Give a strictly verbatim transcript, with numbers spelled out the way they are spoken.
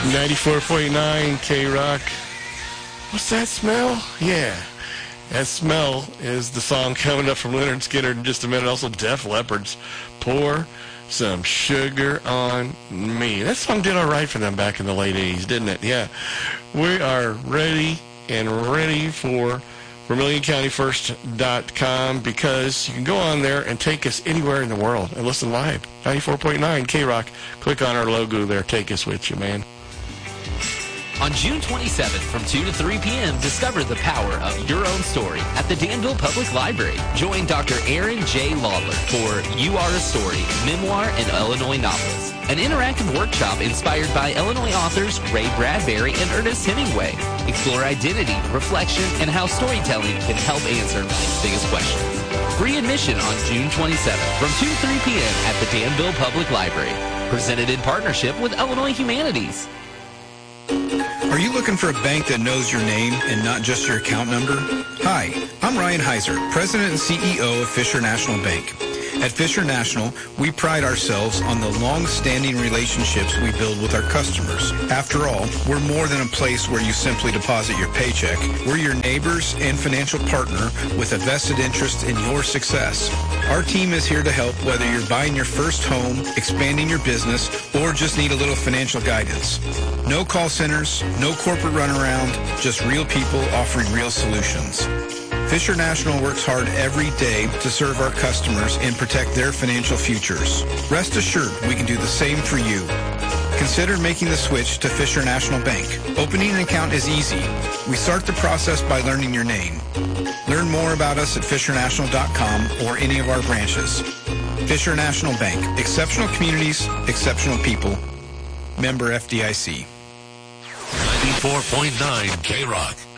ninety-four point nine K-Rock. What's that smell? Yeah. That smell is the song coming up from Leonard Skinner in just a minute. Also, Def Leppard's Pour Some Sugar on Me. That song did all right for them back in the late eighties, didn't it? Yeah. We are ready and ready for Vermilion County First dot com because you can go on there and take us anywhere in the world and listen live. ninety-four point nine K-Rock. Click on our logo there. Take us with you, man. On June twenty-seventh from two to three p.m., discover the power of your own story at the Danville Public Library. Join Doctor Aaron J. Lawler for You Are a Story, Memoir and Illinois Novelist, an interactive workshop inspired by Illinois authors Ray Bradbury and Ernest Hemingway. Explore identity, reflection, and how storytelling can help answer life's biggest questions. Free admission on June twenty-seventh from two to three p.m. at the Danville Public Library. Presented in partnership with Illinois Humanities. Are you looking for a bank that knows your name and not just your account number? Hi, I'm Ryan Heiser, President and C E O of Fisher National Bank. At Fisher National, we pride ourselves on the long-standing relationships we build with our customers. After all, we're more than a place where you simply deposit your paycheck. We're your neighbors and financial partner with a vested interest in your success. Our team is here to help whether you're buying your first home, expanding your business, or just need a little financial guidance. No call centers, no corporate runaround, just real people offering real solutions. Fisher National works hard every day to serve our customers and protect their financial futures. Rest assured, we can do the same for you. Consider making the switch to Fisher National Bank. Opening an account is easy. We start the process by learning your name. Learn more about us at Fisher National dot com or any of our branches. Fisher National Bank. Exceptional communities, exceptional people. Member F D I C. ninety-four point nine K-Rock.